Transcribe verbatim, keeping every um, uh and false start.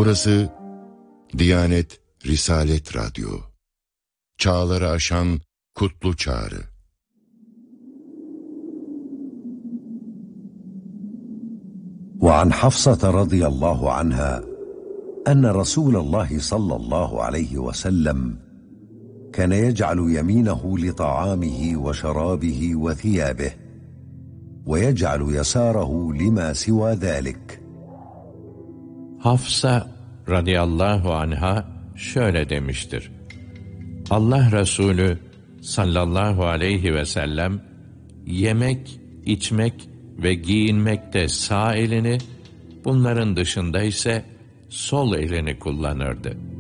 Burası Diyanet Risalet Radyo. Çağları aşan kutlu çağrı. وعن حفصة رضي الله عنها أن رسول الله صلى الله عليه وسلم كان يجعل يمينه لطعامه وشرابه وثيابه ويجعل يساره لما سوى ذلك. Hafsa radıyallahu anha şöyle demiştir: Allah Resulü sallallahu aleyhi ve sellem yemek, içmek ve giyinmekte sağ elini, bunların dışında ise sol elini kullanırdı.